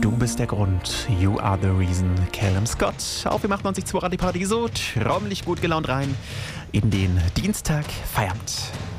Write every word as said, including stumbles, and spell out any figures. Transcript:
Du bist der Grund. You are the reason. Callum Scott auf M achtundneunzig Komma zwei Radio Paradiso. Trommelig gut gelaunt rein in den Dienstag Feierabend.